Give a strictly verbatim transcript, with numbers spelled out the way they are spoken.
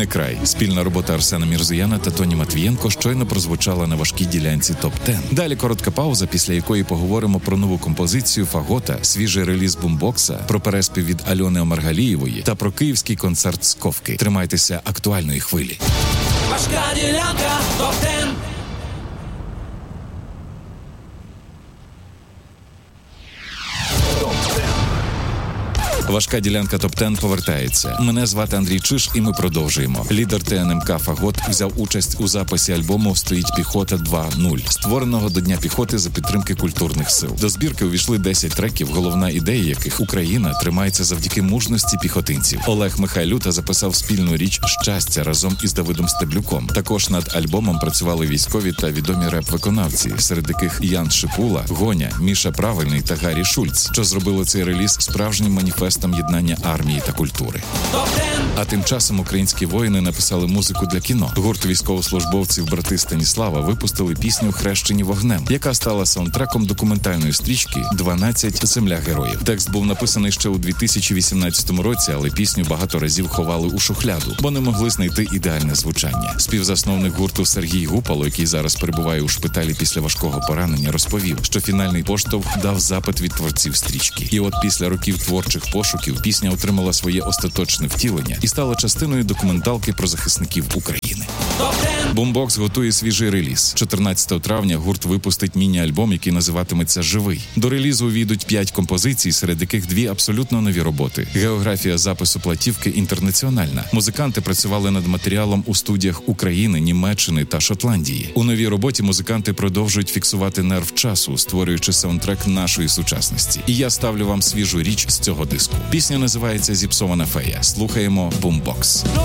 Не край. Спільна робота Арсена Мірзояна та Тоні Матвієнко щойно прозвучала на важкій ділянці топ десять. Далі коротка пауза, після якої поговоримо про нову композицію Фагота, свіжий реліз Бумбокса, про переспів від Альони Омаргалієвої та про київський концерт Сковки. Тримайтеся актуальної хвилі. Важка ділянка топ десять. Важка ділянка топ десять повертається. Мене звати Андрій Чиш, і ми продовжуємо. Лідер Те Ен Ем Ка Фагот взяв участь у записі альбому «Стоїть піхота два нуль», створеного до Дня піхоти за підтримки культурних сил. До збірки увійшли десять треків, головна ідея яких Україна тримається завдяки мужності піхотинців. Олег Михайлюта записав спільну річ «Щастя» разом із Давидом Стеблюком. Також над альбомом працювали військові та відомі реп-виконавці, серед яких Ян Шипула, Гоня, Міша Правильний та Гаррі Шульц, що зробило цей реліз справжнім маніфестом єднання армії та культури. А тим часом українські воїни написали музику для кіно. Гурт військовослужбовців брати Станіслава випустили пісню «Хрещені вогнем», яка стала саундтреком документальної стрічки «дванадцять. Земля героїв». Текст був написаний ще у дві тисячі вісімнадцятому році, але пісню багато разів ховали у шухляду, бо не могли знайти ідеальне звучання. Співзасновник гурту Сергій Гупало, який зараз перебуває у шпиталі після важкого поранення, розповів, що фінальний поштовх дав запит від творців стрічки. І от після років творчих пошуків пісня отримала своє остаточне втілення і стала частиною документалки про захисників України. Бумбокс готує свіжий реліз. чотирнадцятого травня гурт випустить міні-альбом, який називатиметься «Живий». До релізу увійдуть п'ять композицій, серед яких дві абсолютно нові роботи. Географія запису платівки інтернаціональна. Музиканти працювали над матеріалом у студіях України, Німеччини та Шотландії. У новій роботі музиканти продовжують фіксувати нерв часу, створюючи саундтрек нашої сучасності. І я ставлю вам свіжу річ з цього диску. Пісня називається «Зіпсована фея». Слухаємо «Бумбокс».